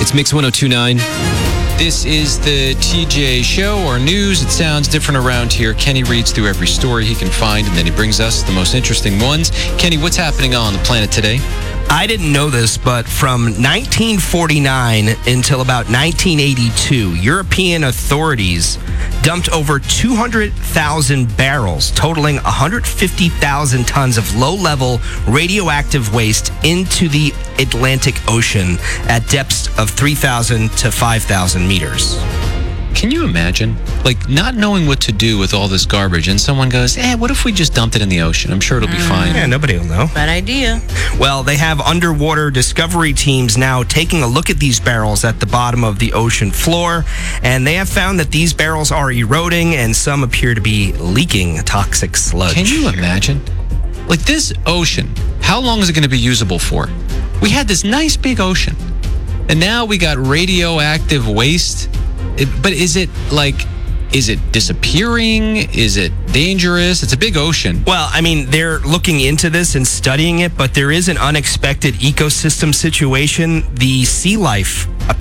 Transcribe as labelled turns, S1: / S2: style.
S1: It's Mix 1029. This is the TJ Show, or news. It sounds different around here. Kenny reads through every story he can find, and then he brings us the most interesting ones. Kenny, what's happening on the planet today?
S2: I didn't know this, but from 1949 until about 1982, European authorities dumped over 200,000 barrels, totaling 150,000 tons of low-level radioactive waste into the Atlantic Ocean at depths of 3,000 to 5,000 meters.
S1: Can you imagine, not knowing what to do with all this garbage, and someone goes, what if we just dumped it in the ocean? I'm sure it'll be fine.
S2: Yeah, nobody will know.
S3: Bad idea.
S2: Well, they have underwater discovery teams now taking a look at these barrels at the bottom of the ocean floor, and they have found that these barrels are eroding, and some appear to be leaking toxic sludge.
S1: Can you imagine? This ocean, how long is it going to be usable for? We had this nice big ocean, and now we got radioactive waste. But is it disappearing? Is it dangerous? It's a big ocean.
S2: Well, they're looking into this and studying it, but there is an unexpected ecosystem situation. The sea life